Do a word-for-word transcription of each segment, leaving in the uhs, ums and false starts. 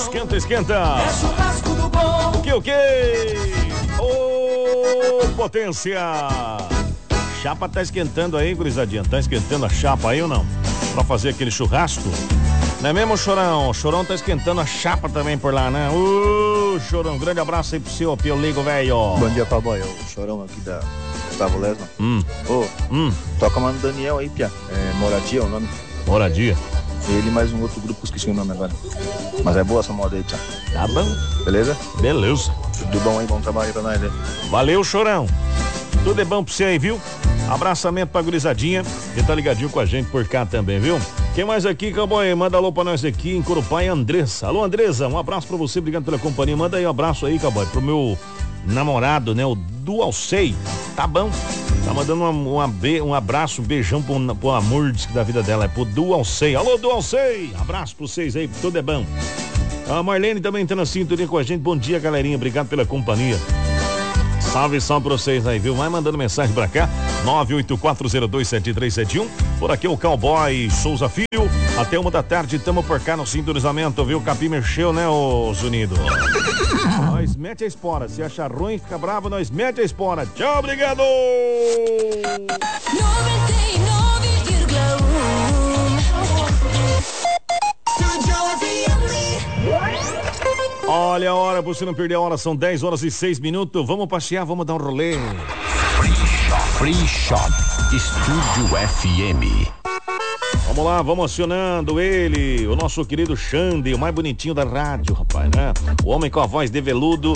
Esquenta, esquenta. É churrasco do bom. O que, o que? Ô, potência. Chapa tá esquentando aí, gurizadinha. Tá esquentando a chapa aí ou não? Pra fazer aquele churrasco. Não é mesmo, Chorão? O Chorão tá esquentando a chapa também por lá, né? Ô, Chorão, grande abraço aí pro seu Pioligo, velho. Bom dia, Cowboy. O Chorão aqui da Gustavo Lesma. Hum. Ô, hum. toca mano Daniel aí, Pia. É, Moradia é o nome. Moradia? Ele e mais um outro grupo, esqueci o nome agora. Mas é boa essa moda aí, Pia. Tá bom. Beleza? Beleza. Tudo bom aí, bom trabalho aí pra nós aí. Valeu, Chorão. Tudo é bom pra você aí, viu? Abraçamento pra gurizadinha, que tá ligadinho com a gente por cá também, viu? Quem mais aqui, Cowboy? Manda alô pra nós aqui em Corupá, é Andressa. Alô, Andressa, um abraço pra você, obrigado pela companhia. Manda aí um abraço aí, Cowboy, pro meu namorado, né? O Dualcei. Tá bom? Tá mandando uma, uma be, um abraço, um beijão pro, pro amor da vida dela, é pro Dualcei. Alô, Dualcei! Abraço pra vocês aí, tudo é bom. A Marlene também entrando na sintonia com a gente. Bom dia, galerinha, obrigado pela companhia. Salve, salve pra vocês aí, viu? Vai mandando mensagem pra cá, nove oito quatro zero dois sete três sete um. Por aqui o Cowboy Souza Filho. Até uma da tarde, tamo por cá no sintonizamento, viu? O capim mexeu, né, ô Zunido? Nós mete a espora. Se achar ruim, fica bravo, nós mete a espora. Tchau, obrigado! noventa e nove vírgula um. Olha a hora, pra você não perder a hora, são dez horas e seis minutos. Vamos passear, vamos dar um rolê. Free Shop, Free Shop, Estúdio F M. Vamos lá, vamos acionando ele, o nosso querido Xande, o mais bonitinho da rádio, rapaz, né? O homem com a voz de veludo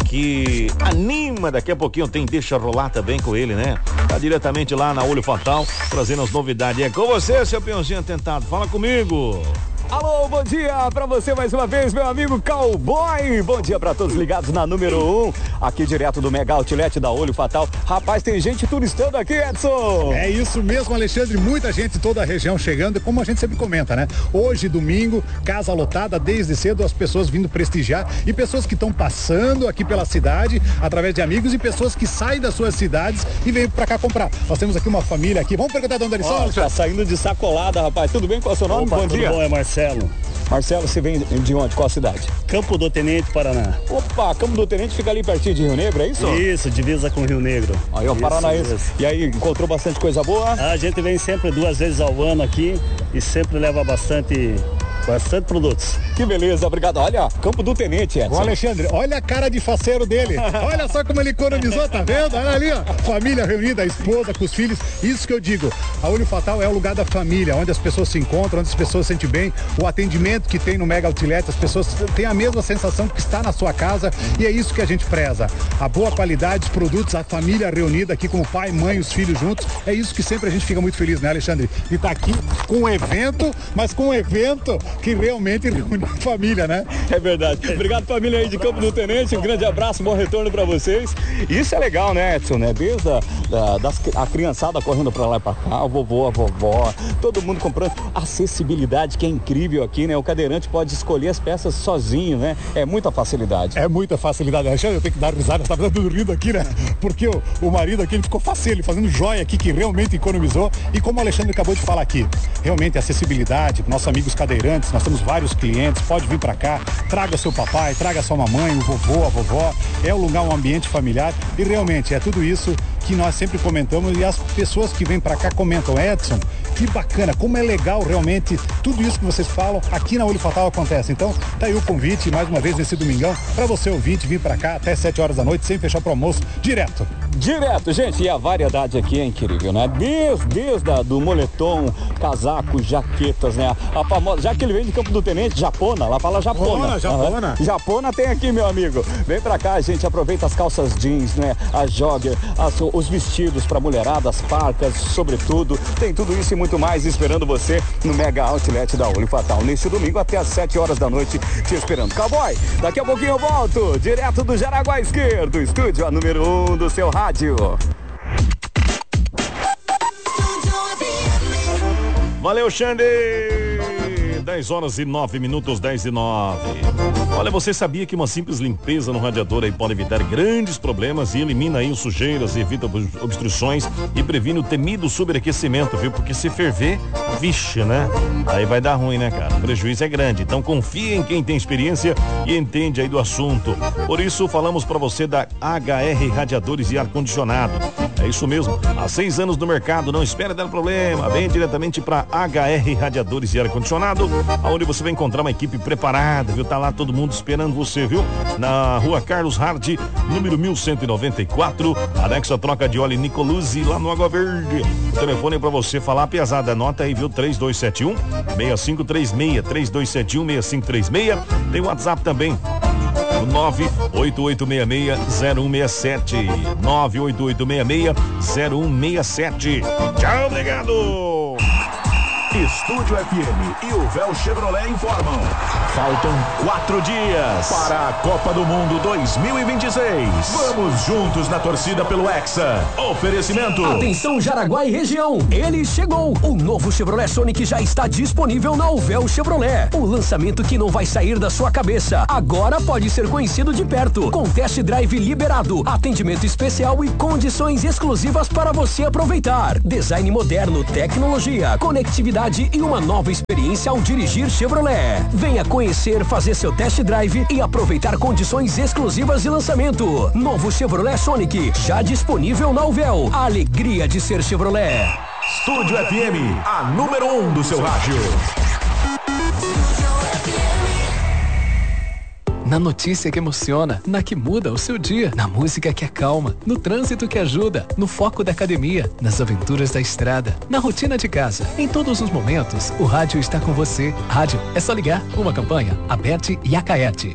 que anima, daqui a pouquinho tem Deixa Rolar também com ele, né? Tá diretamente lá na Olho Fatal, trazendo as novidades. É com você, seu peãozinho atentado, fala comigo. Alô, bom dia pra você mais uma vez, meu amigo Cowboy. Bom dia pra todos ligados na número um, aqui direto do Mega Outlet da Olho Fatal. Rapaz, tem gente turistando aqui, Edson. É isso mesmo, Alexandre, muita gente de toda a região chegando, como a gente sempre comenta, né? Hoje, domingo, casa lotada, desde cedo as pessoas vindo prestigiar e pessoas que estão passando aqui pela cidade, através de amigos e pessoas que saem das suas cidades e vêm pra cá comprar. Nós temos aqui uma família aqui, vamos perguntar de onde eles são? Tá saindo de Sacolada, rapaz. Tudo bem? Qual é o seu nome? Opa, bom tudo dia. bom, é Marcelo. Marcelo, você vem de onde? Qual cidade? Campo do Tenente, Paraná. Opa, Campo do Tenente fica ali pertinho de Rio Negro, é isso? Isso, divisa com Rio Negro. Aí, ó, Paranaense. E aí, encontrou bastante coisa boa? A gente vem sempre duas vezes ao ano aqui e sempre leva bastante... Bastante produtos. Que beleza, obrigado. Olha, Campo do Tenente, Edson. Ô Alexandre, olha a cara de faceiro dele. Olha só como ele economizou, tá vendo? Olha ali, ó. Família reunida, a esposa com os filhos. Isso que eu digo. A Olho Fatal é o lugar da família, onde as pessoas se encontram, onde as pessoas se sentem bem. O atendimento que tem no Mega Outlet, as pessoas têm a mesma sensação que está na sua casa. E é isso que a gente preza. A boa qualidade, os produtos, a família reunida aqui com o pai, mãe, os filhos juntos. É isso que sempre a gente fica muito feliz, né, Alexandre? De estar aqui com um evento, mas com um evento que realmente reúne a família, né? É verdade. Obrigado, família aí de Campo do Tenente. Um grande abraço, bom retorno pra vocês. Isso é legal, né, Edson, né? Desde a, da, das, a criançada correndo pra lá e pra cá, o vovô, a vovó, todo mundo comprando. Acessibilidade que é incrível aqui, né? O cadeirante pode escolher as peças sozinho, né? É muita facilidade. É muita facilidade. Alexandre, eu tenho que dar risada, tá tudo rindo aqui, né? Porque o, o marido aqui, ele ficou faceiro, fazendo joia aqui, que realmente economizou. E como o Alexandre acabou de falar aqui, realmente acessibilidade, nossos amigos cadeirantes, nós temos vários clientes, pode vir para cá, traga seu papai, traga sua mamãe, o vovô, a vovó, é um lugar, um ambiente familiar e realmente é tudo isso que nós sempre comentamos e as pessoas que vêm para cá comentam, Edson, que bacana, como é legal realmente tudo isso que vocês falam aqui na Olho Fatal acontece. Então tá aí o convite mais uma vez nesse domingão para você ouvinte vir para cá até sete horas da noite sem fechar pro almoço, direto. Direto, gente, e a variedade aqui é incrível, né? Desde, desde a, do moletom, casacos, jaquetas, né? A famosa, já que ele vem de Campo do Tenente, japona, lá fala japona. Olá, japona. Uhum. Japona tem aqui, meu amigo. Vem pra cá, gente, aproveita as calças jeans, né? A jogger, as, os vestidos pra mulherada, as parcas, sobretudo. Tem tudo isso e muito mais esperando você no Mega Outlet da Olho Fatal. Nesse domingo até às sete horas da noite, te esperando. Cowboy, daqui a pouquinho eu volto, direto do Jaraguá Esquerdo, estúdio a número um do seu rádio. Valeu, Xande! dez horas e nove minutos, dez e nove. Olha, você sabia que uma simples limpeza no radiador aí pode evitar grandes problemas e elimina aí os sujeiras, evita obstruções e previne o temido sobreaquecimento, viu? Porque se ferver, vixe, né? Aí vai dar ruim, né, cara? O prejuízo é grande. Então confia em quem tem experiência e entende aí do assunto. Por isso, falamos para você da H R Radiadores e Ar-Condicionado. É isso mesmo. Há seis anos no mercado, não espera dar problema. Vem diretamente para H R Radiadores e Ar-Condicionado, onde você vai encontrar uma equipe preparada, viu? Tá lá todo mundo esperando você, viu? Na rua Carlos Hard, número mil cento e noventa e quatro, anexo a troca de óleo Nicoluzzi, lá no Água Verde. O telefone é para você falar, pesada, anota aí, viu? três dois sete um, seis cinco três seis, três dois sete um, seis cinco três seis. Tem o WhatsApp também, nove oito oito seis seis, zero um seis sete, nove oito oito seis seis, zero um seis sete. Tchau, obrigado! Estúdio F M e o Véu Chevrolet informam. Faltam quatro dias para a Copa do Mundo dois mil e vinte e seis. Vamos juntos na torcida pelo Hexa. Oferecimento. Atenção, Jaraguá e região. Ele chegou. O novo Chevrolet Sonic já está disponível na Uvel Chevrolet. O lançamento que não vai sair da sua cabeça. Agora pode ser conhecido de perto. Com test drive liberado, atendimento especial e condições exclusivas para você aproveitar. Design moderno, tecnologia, conectividade e uma nova experiência ao dirigir Chevrolet. Venha conhecer, fazer seu test drive e aproveitar condições exclusivas de lançamento. Novo Chevrolet Sonic, já disponível na Uvel. A alegria de ser Chevrolet. Estúdio F M, a número um do seu rádio. Na notícia que emociona, na que muda o seu dia, na música que acalma, no trânsito que ajuda, no foco da academia, nas aventuras da estrada, na rotina de casa. Em todos os momentos, o rádio está com você. Rádio, é só ligar. Uma campanha, Aberte e Acaete.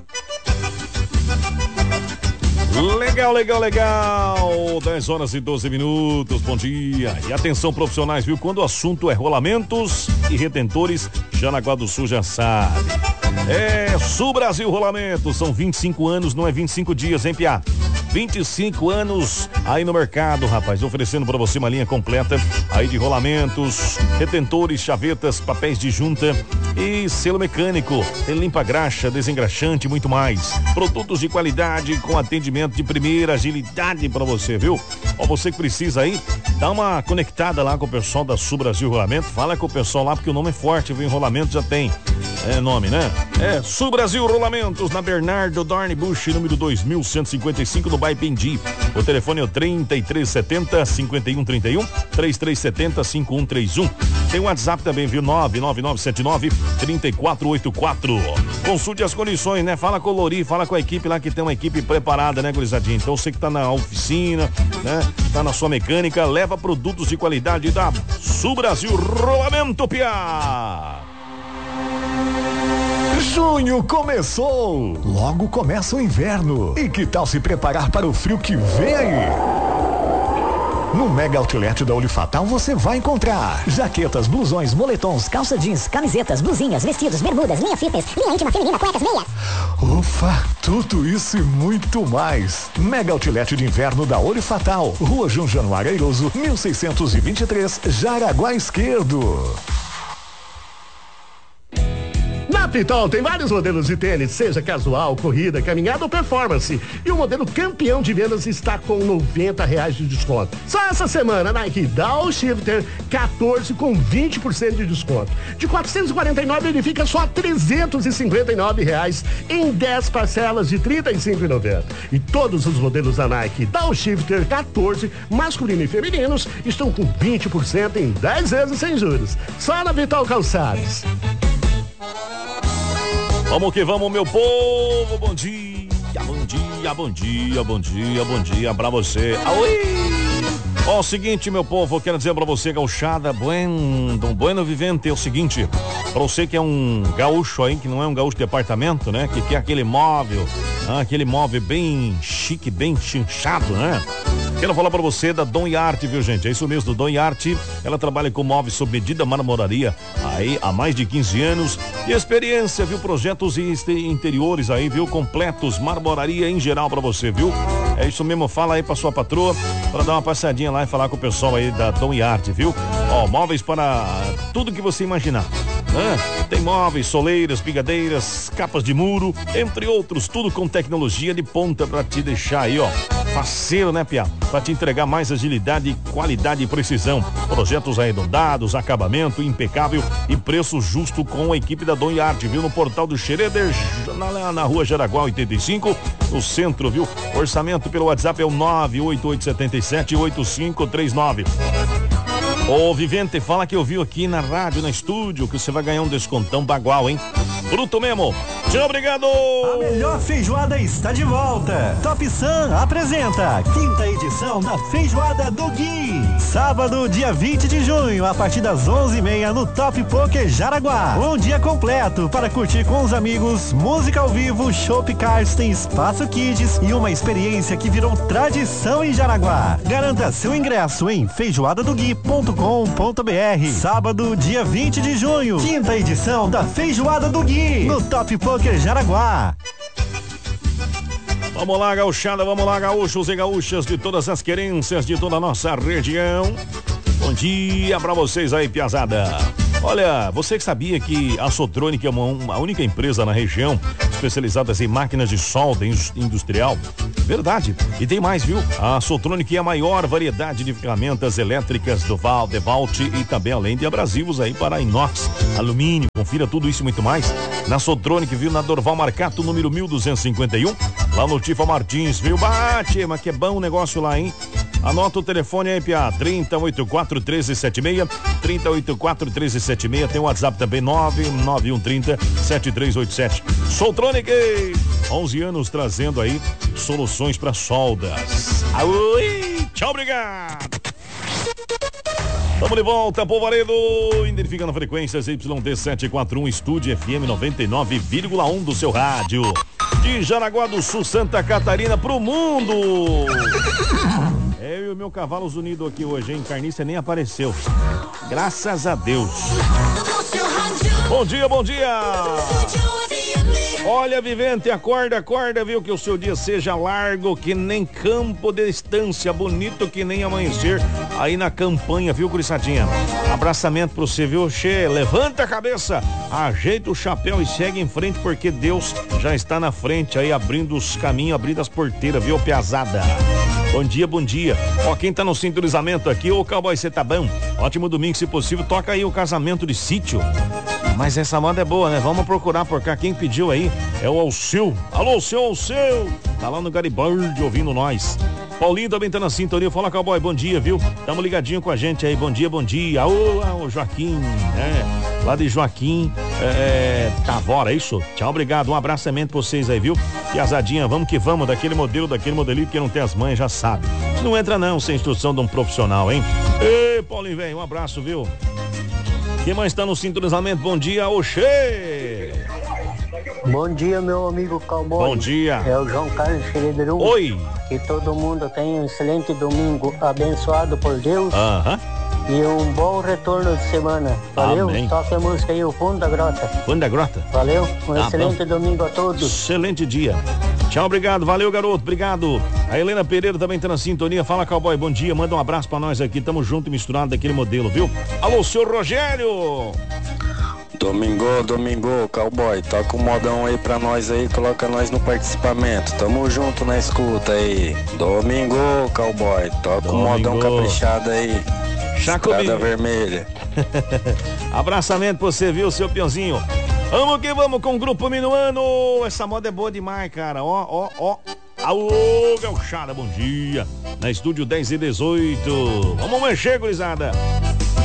Legal, legal, legal. dez horas e doze minutos. Bom dia. E atenção, profissionais, viu? Quando o assunto é rolamentos e retentores, Jaraguá do Sul já sabe. É Sul Brasil Rolamentos. São vinte e cinco anos, não é vinte e cinco dias, hein, Piá? vinte e cinco anos aí no mercado, rapaz, oferecendo para você uma linha completa aí de rolamentos, retentores, chavetas, papéis de junta e selo mecânico. Tem limpa graxa, desengraxante e muito mais. Produtos de qualidade com atendimento de primeira agilidade para você, viu? Ó, você que precisa aí, dá uma conectada lá com o pessoal da Sul Brasil Rolamento. Fala com o pessoal lá porque o nome é forte, viu? Enrolamento já tem é nome, né? É Sul Brasil Rolamentos, na Bernardo Dornbusch, número dois mil cento e cinquenta e cinco, no bairro Pendi. O telefone é o trinta e três setenta, cinquenta e um trinta e um, trinta e três setenta, cinquenta e um trinta e um. Tem o WhatsApp também, viu? nove nove nove sete nove, três quatro oito quatro. Consulte as condições, né? Fala com o Lori, fala com a equipe lá que tem uma equipe preparada, né, gurizadinha? Então você que tá na oficina, né? Tá na sua mecânica, leva produtos de qualidade da Sul Brasil Rolamento, Piá. Junho começou! Logo começa o inverno. E que tal se preparar para o frio que vem aí? No Mega Outlet da Olho Fatal você vai encontrar jaquetas, blusões, moletons, calça jeans, camisetas, blusinhas, vestidos, bermudas, linha fitness, linha íntima feminina, cuecas, meias. Ufa, tudo isso e muito mais. Mega Outlet de Inverno da Olho Fatal, Rua João Januário Airoso, mil seiscentos e vinte e três, Jaraguá Esquerdo. Na Pitol tem vários modelos de tênis, seja casual, corrida, caminhada ou performance. E o modelo campeão de vendas está com noventa reais de desconto. Só essa semana, Nike Downshifter quatorze com vinte por cento de desconto. De quatrocentos e quarenta e nove ele fica só trezentos e cinquenta e nove reais em dez parcelas de trinta e cinco reais e noventa centavos. E todos os modelos da Nike Downshifter quatorze, masculino e femininos, estão com vinte por cento em dez vezes sem juros. Só na Vital Calçados. Vamos que vamos, meu povo, bom dia, bom dia, bom dia, bom dia, bom dia pra você. Ó, o seguinte, meu povo, eu quero dizer pra você, gauchada, bueno, bueno vivente, é o seguinte, pra você que é um gaúcho aí, que não é um gaúcho de apartamento, né, que quer aquele móvel, ah, aquele móvel bem chique, bem chinchado, né? Quero falar pra você da Dom e Arte, viu, gente? É isso mesmo, Dom e Arte. Ela trabalha com móveis sob medida, marmoraria aí há mais de quinze anos. E experiência, viu? Projetos interiores aí, viu? Completos, marmoraria em geral pra você, viu? É isso mesmo, fala aí pra sua patroa, pra dar uma passadinha lá e falar com o pessoal aí da Dom e Arte, viu? Ó, móveis para tudo que você imaginar, Ah, tem móveis, soleiras, brigadeiras, capas de muro, entre outros, tudo com tecnologia de ponta pra te deixar aí, ó, faceiro, né, Pia? Pra te entregar mais agilidade, qualidade e precisão. Projetos arredondados, acabamento impecável e preço justo com a equipe da Dom e Arte, viu? No portal do Schroeder, na, na rua Jaraguá oitenta e cinco, no centro, viu? Orçamento pelo WhatsApp é o nove oito oito sete sete oito cinco três nove. Ô, Vivente, fala que eu vi aqui na rádio, no estúdio, que você vai ganhar um descontão bagual, hein? Bruto mesmo. Tchau, obrigado! A melhor feijoada está de volta. Top Sun apresenta quinta edição da Feijoada do Gui. Sábado, dia vinte de junho, a partir das onze e meia no Top Poker Jaraguá. Um dia completo para curtir com os amigos, música ao vivo, chopp Karsten, espaço kids e uma experiência que virou tradição em Jaraguá. Garanta seu ingresso em feijoada do gui ponto com ponto br. Sábado, dia vinte de junho, quinta edição da Feijoada do Gui, no Top Poker Jaraguá. Vamos lá, gauchada, vamos lá, gaúchos e gaúchas de todas as querências de toda a nossa região. Bom dia pra vocês aí, piazada. Olha, você que sabia que a Sotronic é uma, uma única empresa na região especializada em máquinas de solda industrial? Verdade. E tem mais, viu? A Sotronic é a maior variedade de ferramentas elétricas do Val, Devalt e também além de abrasivos aí para inox, alumínio. Confira tudo isso e muito mais na Sotronic, viu? Na Dorval Marcato, número mil duzentos e cinquenta e um, lá no Tifa Martins, viu? Bate, mas que é bom o negócio lá, hein? Anota o telefone aí, Pia, trinta, oitenta e quatro, treze setenta e seis, trinta, oitenta e quatro, treze setenta e seis, tem o WhatsApp também, nove nove um trinta, setenta e três oitenta e sete. Sotronic, onze anos trazendo aí soluções para soldas. Ui, tchau, obrigado. Estamos de volta, Polvaredo, identificando frequências Y D setecentos e quarenta e um, Estúdio F M noventa e nove vírgula um do seu rádio. De Jaraguá do Sul, Santa Catarina, pro mundo. Eu e o meu Cavalos Unidos aqui hoje, hein? Carniça nem apareceu. Graças a Deus. Bom dia, bom dia. Olha, Vivente, acorda, acorda, viu? Que o seu dia seja largo, que nem campo de estância, bonito que nem amanhecer aí na campanha, viu, Curiçadinha? Abraçamento pra você, viu, Che? Levanta a cabeça, ajeita o chapéu e segue em frente, porque Deus já está na frente aí, abrindo os caminhos, abrindo as porteiras, viu, piazada? Bom dia, bom dia. Ó, quem tá no sintonizamento aqui, ô Cowboy, cê tá bom? Ótimo domingo, se possível, toca aí o Casamento de Sítio. Mas essa moda é boa, né? Vamos procurar por cá. Quem pediu aí é o Alceu. Alô, seu Alceu! Tá lá no Garibaldi ouvindo nós. Paulinho também tá na sintonia. Fala, Cowboy, bom dia, viu? Tamo ligadinho com a gente aí. Bom dia, bom dia. Ô, ô Joaquim, né? Lá de Joaquim é, Tavora, é isso? Tchau, obrigado. Um abraçamento pra vocês aí, viu? Piazadinha, vamos que vamos. Daquele modelo, daquele modelinho que não tem as mães, já sabe. Não entra não sem instrução de um profissional, hein? Ei, Paulinho, velho, um abraço, viu? Quem mais está no sintonizamento? Bom dia, Oxê! Bom dia, meu amigo Cowboy. Bom dia. É o João Carlos Xerederu. Oi. Que todo mundo tenha um excelente domingo abençoado por Deus. Aham. E um bom retorno de semana. Valeu? Amém. Toque a música aí, o Fundo da Grota. Fundo da Grota? Valeu? Um Ah, excelente bom. domingo a todos. Excelente dia. Tchau, obrigado. Valeu, garoto. Obrigado. A Helena Pereira também tá na sintonia. Fala, Cowboy. Bom dia. Manda um abraço pra nós aqui. Tamo junto e misturado daquele modelo, viu? Alô, senhor Rogério. Domingo, domingo, Cowboy, toca um modão aí pra nós aí, coloca nós no participamento. Tamo junto na escuta aí. Domingo, Cowboy, toca um modão caprichado aí. Estrada vermelha. Abraçamento pra você, viu, seu peãozinho? Vamos que vamos com o Grupo Minuano. Essa moda é boa demais, cara. Ó, ó, ó. Alô, gauchada, bom dia. Na estúdio dez e dezoito. Vamos mexer, gurizada.